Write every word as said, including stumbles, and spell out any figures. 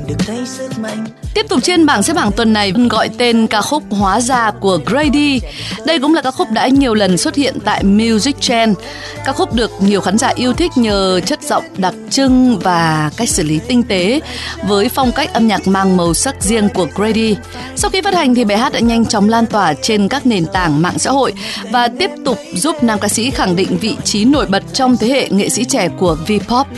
Tiếp tục trên bảng xếp hạng tuần này gọi tên ca khúc Hóa Ra của Grady. Đây cũng là ca khúc đã nhiều lần xuất hiện tại Music Trend. Ca khúc được nhiều khán giả yêu thích nhờ chất giọng đặc trưng và cách xử lý tinh tế với phong cách âm nhạc mang màu sắc riêng của Grady. Sau khi phát hành thì bài hát đã nhanh chóng lan tỏa trên các nền tảng mạng xã hội và tiếp tục giúp nam ca sĩ khẳng định vị trí nổi bật trong thế hệ nghệ sĩ trẻ của V-pop.